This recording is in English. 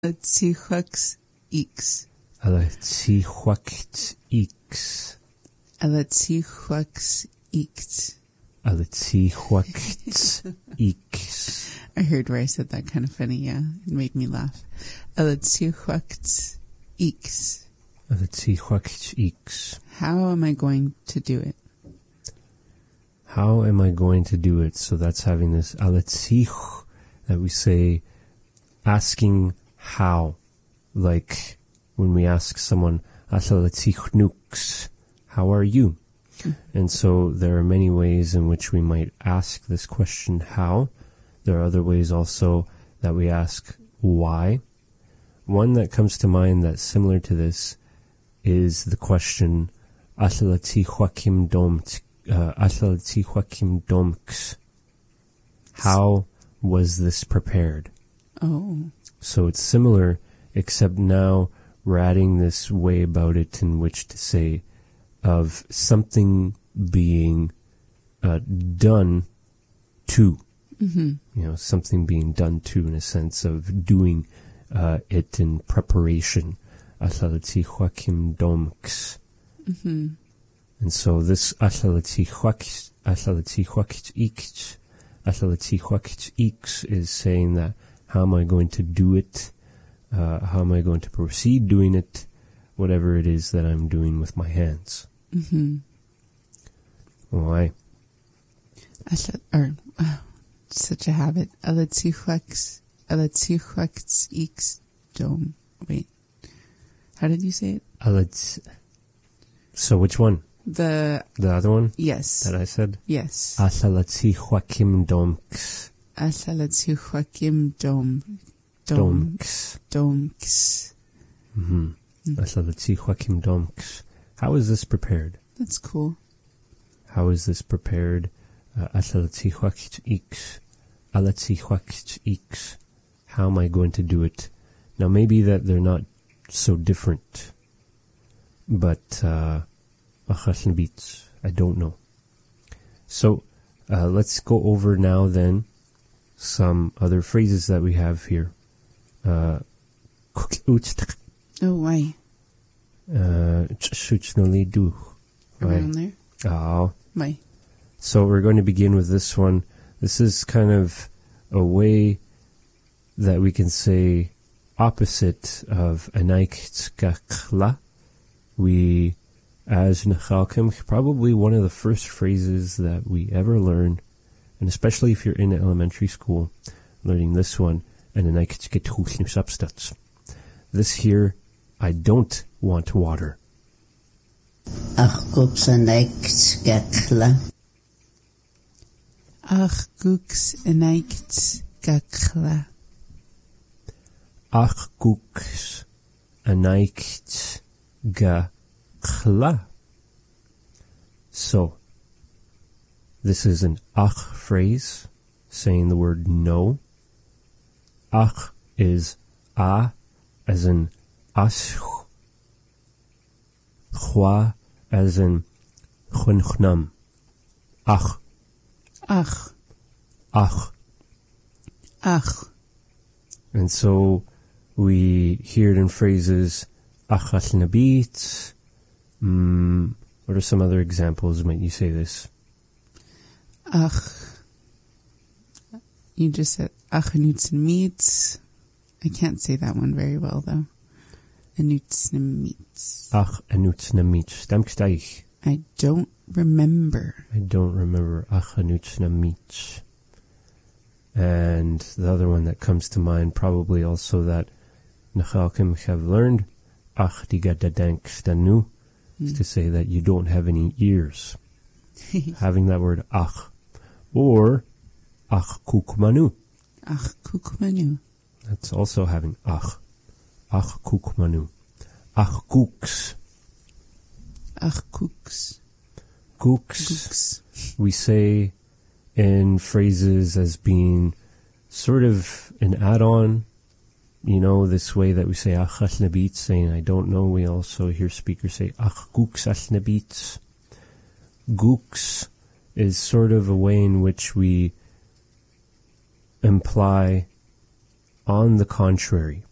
Alatzihuax X. Alatzihuax X. Alatzihuax X. Alatzihuax X. I heard where I said that kind of funny, yeah. It made me laugh. Alatzihuax X. Alatzihuax X. How am I going to do it? How am I going to do it? So that's having this alatzich that we say, asking how. Like when we ask someone, Asalatzich nux, how are you? And so there are many ways in which we might ask this question, how. There are other ways also that we ask, why. One that comes to mind that's similar to this is the question, Asalatzich domks. How was this prepared? Oh. So it's similar, except now we're adding this way about it in which to say of something being done to. Mm-hmm. You know, something being done to, in a sense of doing it in preparation. Asalatzich domks. Mm-hmm. And so this Asalatzich X is saying that, how am I going to do it? How am I going to proceed doing it? Whatever it is that I'm doing with my hands. Mm-hmm. Why? Such a habit. Alatzihuax X dome. Wait. How did you say it? So which one? The other one? Yes. That I said? Yes. Asalatzich domks. Asalatzihuakim Domks. domks. Mm-hmm. Asalatzich domks. How is this prepared? That's cool. How is this prepared? Asalatzich X. Alatzich X. How am I going to do it? Now maybe that they're not so different, but I don't know. So let's go over now then some other phrases that we have here. Oh, why? Around there? Oh. Why? So we're going to begin with this one. This is kind of a way that we can say opposite of anaiktzkakla. We, as Nechalkim, probably one of the first phrases that we ever learned, and especially if you're in elementary school, learning this one, and anaiktzkethuchnu. This here, I don't want water. Ach guks anaiktzkakla. Ach guks anaiktzkakla. Ach guks anaiktzkakla. So, this is an ach phrase, saying the word no. Ach is a, as in ash. Chwa, as in chunchnam. Ach. Ach. Ach. Ach. And so we hear it in phrases achas nabit. What are some other examples? Might you say this? Ach. You just said achanutzen meats. I can't say that one very well though. Anutzen meats. Ach anutzen meats. Stamksteich. I don't remember. I don't remember ach anutzen meats. And the other one that comes to mind, probably also that Nechalkim have learned, ach diga dadenkstanu, is to say that you don't have any ears. Having that word ach. Or ach kukmanu. Ach kukmanu. That's also having ach. Ach kukmanu. Ach kuks. Ach kuks. Kuks. We say in phrases as being sort of an add-on, you know, this way that we say ach ashnabit, saying I don't know. We also hear speakers say ach guks ashnabit. Guks is sort of a way in which we imply on the contrary.